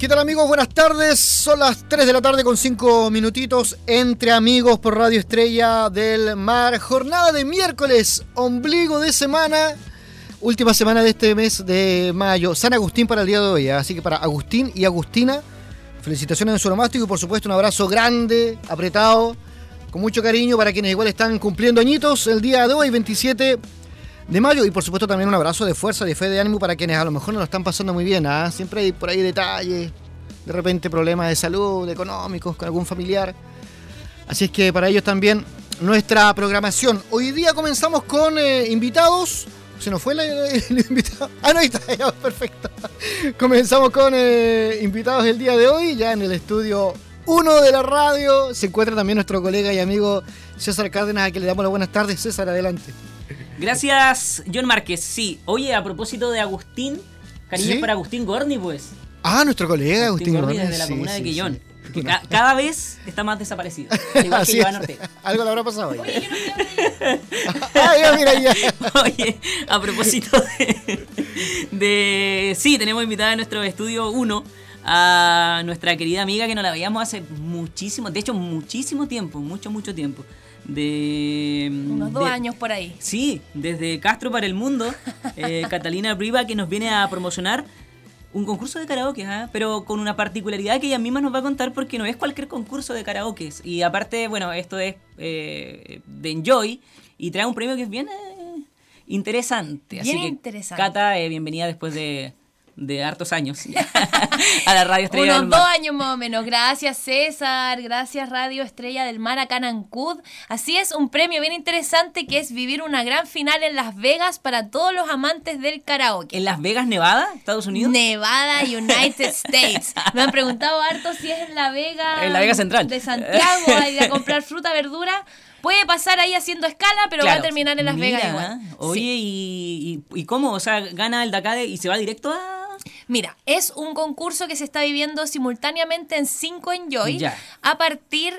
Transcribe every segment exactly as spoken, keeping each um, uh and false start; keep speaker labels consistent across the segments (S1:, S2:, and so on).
S1: ¿Qué tal, amigos? Buenas tardes. Son las tres de la tarde con cinco minutitos. Entre amigos por Radio Estrella del Mar. Jornada de miércoles, ombligo de semana. Última semana de este mes de mayo. San Agustín para el día de hoy. Así que para Agustín y Agustina, felicitaciones en su onomástico y por supuesto un abrazo grande, apretado, con mucho cariño para quienes igual están cumpliendo añitos el día de hoy, veintisiete de mayo. Y por supuesto también un abrazo de fuerza, de fe, de ánimo para quienes a lo mejor no lo están pasando muy bien. ¿eh? Siempre hay por ahí detalles, de repente problemas de salud, económicos, con algún familiar. Así es que para ellos también nuestra programación. Hoy día comenzamos con eh, invitados. ¿Se nos fue el, el invitado? Ah, no, ahí está, ya, perfecto. Comenzamos con eh, invitados el día de hoy, ya en el estudio uno de la radio. Se encuentra también nuestro colega y amigo César Cárdenas, a quien le damos las buenas tardes. César, adelante.
S2: Gracias, John Márquez. Sí, oye, a propósito de Agustín, cariños ¿Sí? para Agustín Gorni, pues.
S1: Ah, nuestro colega Agustín,
S2: Agustín Gorni. Desde la
S1: sí,
S2: comuna
S1: sí,
S2: de Quillón.
S1: Sí.
S2: Que ca- cada vez está más desaparecido. Igual que Iván Ortega.
S1: Algo le habrá pasado hoy.
S3: Oye, yo no quiero
S1: Ah, ya, mira, ya.
S2: Oye, a propósito de, de... Sí, tenemos invitada en nuestro estudio uno a nuestra querida amiga que no la veíamos hace muchísimo, de hecho muchísimo tiempo, mucho, mucho tiempo. De
S3: unos dos
S2: de,
S3: años por ahí.
S2: Sí, desde Castro para el Mundo, eh, Catalina Briva, que nos viene a promocionar un concurso de karaoke, ¿eh? Pero con una particularidad que ella misma nos va a contar porque no es cualquier concurso de karaoke. Y aparte, bueno, esto es eh, de Enjoy y trae un premio que es bien eh, interesante.
S3: Bien
S2: Así que,
S3: interesante.
S2: Cata, eh, bienvenida después de, de hartos años a la Radio Estrella
S3: Unos
S2: del Mar.
S3: dos años más o menos. Gracias, César. Gracias, Radio Estrella del Mar acá en Ancud. Así es, un premio bien interesante que es vivir una gran final en Las Vegas para todos los amantes del karaoke.
S2: ¿En Las Vegas, Nevada, Estados Unidos?
S3: Nevada, United States. Me han preguntado harto si es en La Vega.
S2: En La Vega Central.
S3: De Santiago, a ir a comprar fruta, verdura. Puede pasar ahí haciendo escala, pero
S2: Claro.
S3: va a terminar en Las
S2: Mira,
S3: Vegas igual.
S2: Oye,
S3: Sí.
S2: y, y, ¿y cómo? O sea, gana el Dakar y se va directo a...
S3: Mira, es un concurso que se está viviendo simultáneamente en cinco Enjoy
S2: Ya.
S3: a partir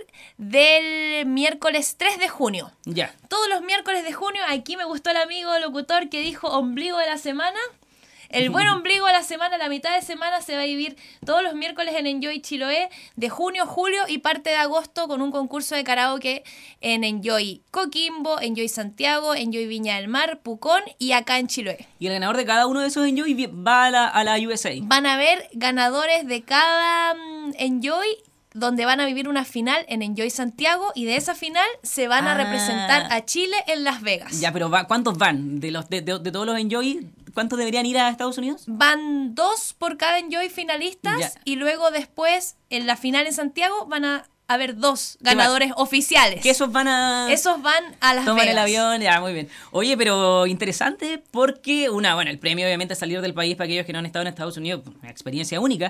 S3: del miércoles tres de junio.
S2: Ya.
S3: Todos los miércoles de junio, aquí me gustó el amigo locutor que dijo ombligo de la semana. El buen ombligo de la semana, la mitad de semana, se va a vivir todos los miércoles en Enjoy Chiloé, de junio, julio y parte de agosto con un concurso de karaoke en Enjoy Coquimbo, Enjoy Santiago, Enjoy Viña del Mar, Pucón y acá en Chiloé.
S2: Y el ganador de cada uno de esos Enjoy vi- va a la, a la U S A.
S3: Van a haber ganadores de cada mm, Enjoy, donde van a vivir una final en Enjoy Santiago y de esa final se van a
S2: Ah.
S3: representar a Chile en Las Vegas.
S2: Ya, pero va, ¿cuántos van? De los de, de, de todos los Enjoy, ¿cuántos deberían ir a Estados Unidos?
S3: Van dos por cada Enjoy finalistas
S2: Ya.
S3: y luego después en la final en Santiago van a haber dos ganadores oficiales.
S2: Que esos van a...
S3: Esos van a Las
S2: Toman
S3: Vegas.
S2: el avión, ya, muy bien. Oye, pero interesante porque, una, bueno, el premio obviamente es salir del país para aquellos que no han estado en Estados Unidos, una experiencia única,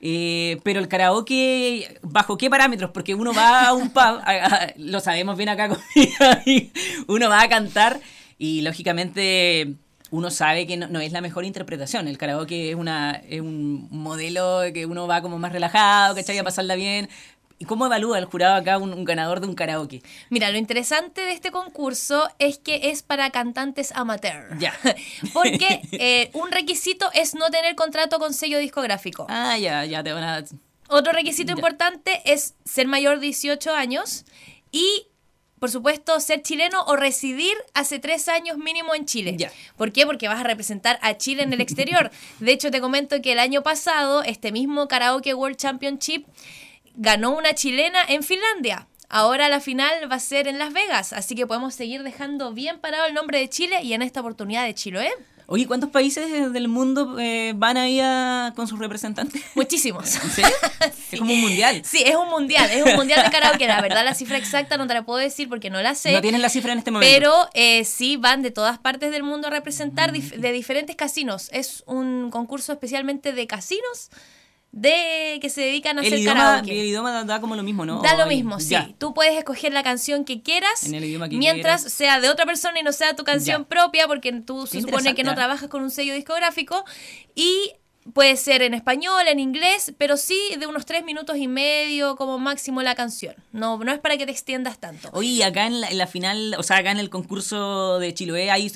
S2: eh, pero el karaoke, ¿bajo qué parámetros? Porque uno va a un pub, a- a- lo sabemos bien acá conmigo, uno va a cantar y lógicamente uno sabe que no, no es la mejor interpretación. El karaoke es, una, es un modelo que uno va como más relajado, ¿cachai? A pasarla bien. ¿Y cómo evalúa el jurado acá un, un ganador de un karaoke?
S3: Mira, lo interesante de este concurso es que es para cantantes amateur.
S2: Ya.
S3: Porque eh, un requisito es no tener contrato con sello discográfico.
S2: Ah, ya, ya te van a...
S3: Otro requisito
S2: Ya.
S3: importante es ser mayor de dieciocho años y, por supuesto, ser chileno o residir hace tres años mínimo en Chile.
S2: Ya.
S3: ¿Por qué? Porque vas a representar a Chile en el exterior. De hecho, te comento que el año pasado, este mismo Karaoke World Championship ganó una chilena en Finlandia. Ahora la final va a ser en Las Vegas, así que podemos seguir dejando bien parado el nombre de Chile y en esta oportunidad de Chiloé.
S2: Oye, ¿cuántos países del mundo eh, van ahí a, con sus representantes?
S3: Muchísimos.
S2: ¿En serio? Es como un mundial.
S3: Sí, es un mundial, es un mundial de karaoke. La verdad, la cifra exacta no te la puedo decir porque no la sé.
S2: No tienes la cifra en este momento.
S3: Pero eh, sí van de todas partes del mundo a representar dif- de diferentes casinos. Es un concurso especialmente de casinos de que se dedican a
S2: el
S3: hacer
S2: idioma,
S3: karaoke.
S2: el idioma da, da como lo mismo, ¿no?
S3: Da
S2: O
S3: lo
S2: ahí-
S3: mismo, sí.
S2: ya.
S3: Tú puedes escoger la canción que quieras
S2: En el idioma que
S3: mientras
S2: quieras.
S3: sea de otra persona y no sea tu canción
S2: Ya.
S3: propia, porque tú
S2: Qué
S3: se supone que no
S2: interesante, ¿eh?
S3: trabajas con un sello discográfico. Y puede ser en español, en inglés, pero sí de unos tres minutos y medio como máximo la canción. No, no es para que te extiendas tanto.
S2: Oye, y acá en la, en la final, o sea, acá en el concurso de Chiloé, ¿hay